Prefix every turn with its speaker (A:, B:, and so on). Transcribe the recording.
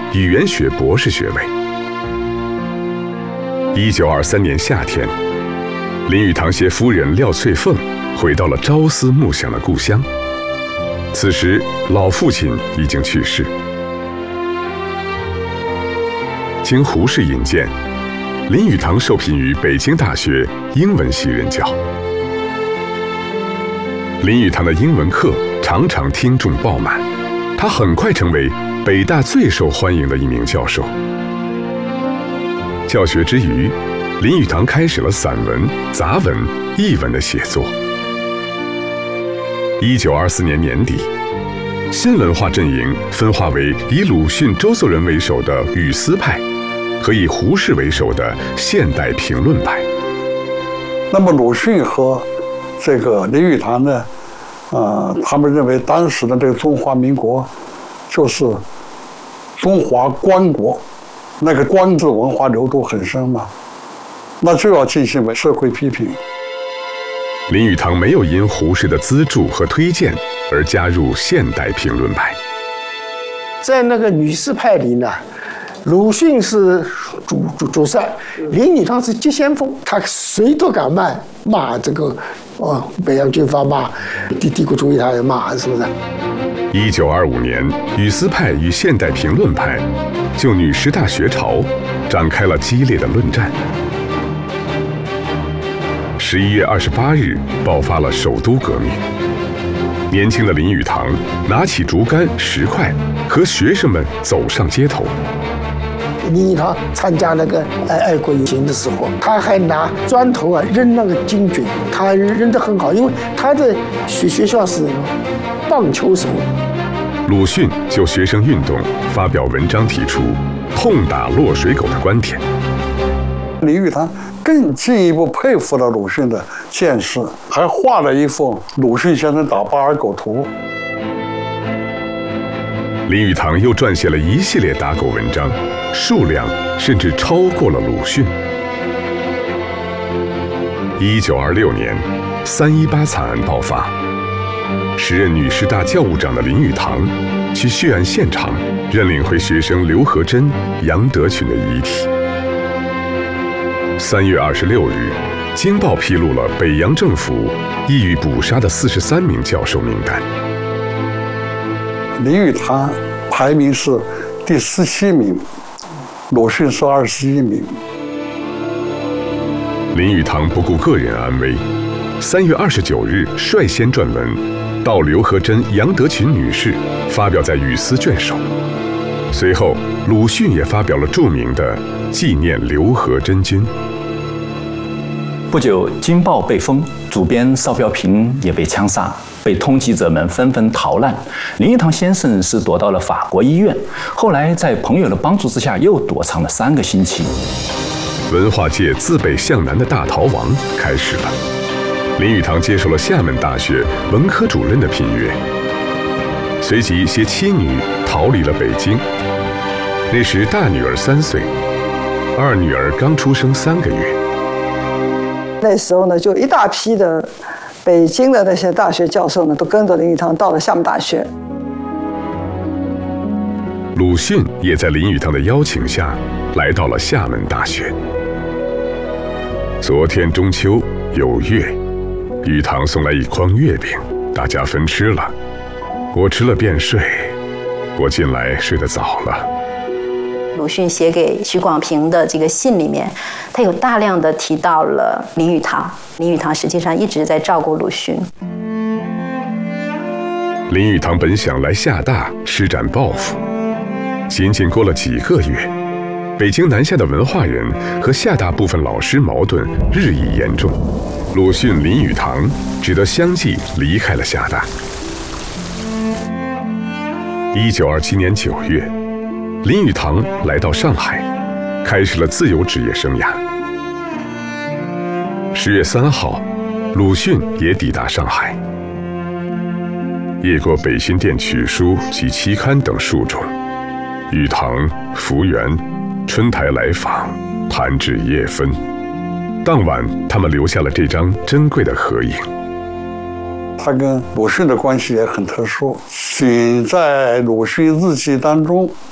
A: 语言学博士学位。1923年夏天，林语堂携夫人廖翠凤回到了朝思暮想的故乡。此时，老父亲已经去世。经胡适引荐，林语堂受聘于北京大学英文系任教。林语堂的英文课常常听众爆满，他很快成为北大最受欢迎的一名教授。教学之余，林语堂开始了散文、杂文、译文的写作。1924年年底，新文化阵营分化为以鲁迅、周作人为首的语丝派和以胡适为首的现代评论派。
B: 那么鲁迅和这个林语堂呢，他们认为当时的这个中华民国就是中华官国，那个官字文化流度很深嘛，那就要进行社会批评。
A: 林语堂没有因胡适的资助和推荐而加入现代评论派。
C: 在那个语丝派里呢，鲁迅是主帅，林语堂是急先锋，他谁都敢骂这个北洋军阀，骂帝国主义，他也骂，是不是
A: ？1925年，语丝派与现代评论派就女师大学潮展开了激烈的论战。11月28日爆发了首都革命。年轻的林语堂拿起竹竿、石块，和学生们走上街头。
C: 林语堂参加那个爱国游行的时候，他还拿砖头扔那个金军，他扔得很好，因为他的学校是棒球手。
A: 鲁迅就学生运动发表文章，提出痛打落水狗的观点。
B: 林语堂更进一步佩服了鲁迅的见识，还画了一幅鲁迅先生打巴尔狗图。
A: 林语堂又撰写了一系列打狗文章，数量甚至超过了鲁迅。1926年，3·18惨案爆发，时任女师大教务长的林语堂去血案现场认领回学生刘和珍、杨德群的遗体。3月26日，《京报》披露了北洋政府意欲捕杀的43名教授名单。
B: 林语堂排名是第17名，鲁迅是21名。
A: 林语堂不顾个人安危，3月29日率先撰文悼刘和珍、杨德群女士，发表在《语丝》卷首。随后，鲁迅也发表了著名的纪念刘和珍君。
D: 不久，《京报》被封，主编邵标平也被枪杀，被通缉者们纷纷逃难。林语堂先生是躲到了法国医院，后来在朋友的帮助之下又躲藏了3个星期。
A: 文化界自北向南的大逃亡开始了。林语堂接受了厦门大学文科主任的聘约，随即携妻女逃离了北京。那时大女儿3岁，二女儿刚出生3个月。
E: 那时候呢，就一大批的北京的那些大学教授呢，都跟着林语堂到了厦门大学。
A: 鲁迅也在林语堂的邀请下来到了厦门大学。昨天中秋有月，语堂送来1筐月饼，大家分吃了。我吃了便睡，我近来睡得早了。
F: 鲁迅写给许广平的这个信里面，他有大量的提到了林语堂。林语堂实际上一直在照顾鲁迅。
A: 林语堂本想来厦大施展抱负，仅仅过了几个月，北京南下的文化人和厦大部分老师矛盾日益严重，鲁迅、林语堂只得相继离开了厦大。1927年9月，林语堂来到上海，开始了自由职业生涯。10月3号，鲁迅也抵达上海。夜过北新店曲书及期刊等数种，语堂、福源、春台来访，谈至夜分。当晚，他们留下了这张珍贵的合影。
B: 他跟鲁迅的关系也很特殊，仅在鲁迅日记当中